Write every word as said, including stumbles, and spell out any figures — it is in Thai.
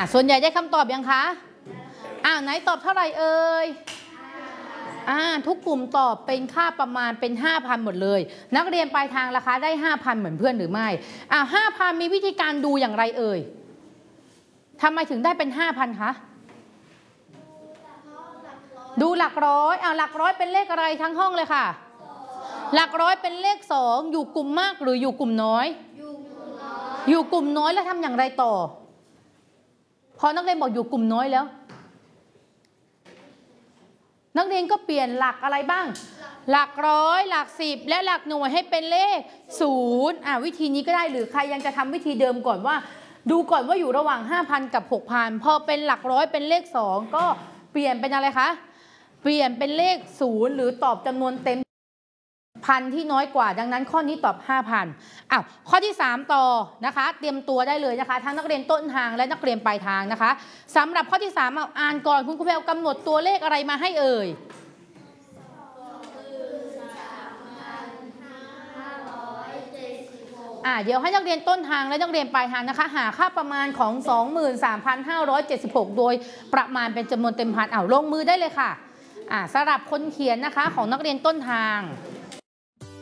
ส่วนใหญ่ได้คำตอบยังคะอ่าไหนตอบเท่าไหร่เอ่ยอ่าทุกกลุ่มตอบเป็นค่าประมาณเป็น ห้าพัน หมดเลยนักเรียนปลายทางราคาได้ ห้าพัน เหมือนเพื่อนหรือไม่อ่า ห้าพัน มีวิธีการดูอย่างไรเอ่ยทำไมถึงได้เป็น ห้าพัน คะดูหลักร้อยอ่าหลักร้อยเป็นเลขอะไรทั้งห้องเลยค่ะหลักร้อยเป็นเลขสองอยู่กลุ่มมากหรืออยู่กลุ่มน้อยอยู่กลุ่มน้อยแล้วทำอย่างไรต่อพอนักเรียนบอกอยู่กลุ่มน้อยแล้วนักเรียนก็เปลี่ยนหลักอะไรบ้างหลักร้อยหลักสิบและหลักหน่วยให้เป็นเลขศูนย์อ่ะวิธีนี้ก็ได้หรือใครยังจะทำวิธีเดิมก่อนว่าดูก่อนว่าอยู่ระหว่าง ห้าพัน กับ หกพัน พอเป็นหลักร้อยเป็นเลขสองก็เปลี่ยนเป็นอะไรคะเปลี่ยนเป็นเลขศูนย์หรือตอบจำนวนเต็มพันที่น้อยกว่าดังนั้นข้อนี้ตอบ ห้าพัน อ้าวข้อที่สามต่อนะคะเตรียมตัวได้เลยนะคะทั้งนักเรียนต้นทางและนักเรียนปลายทางนะคะสำหรับข้อที่สามเอาอ่านก่อนคุณครูแพรวกำหนดตัวเลขอะไรมาให้เอ่ยอ่าเดี๋ยวให้นักเรียนต้นทางและนักเรียนปลายทางนะคะหาค่าประมาณของ สองหมื่นสามพันห้าร้อยเจ็ดสิบหก โดยประมาณเป็นจำนวนเต็มพันเอาลงมือได้เลยค่ะอ่าสำหรับคนเขียนนะคะของนักเรียนต้นทาง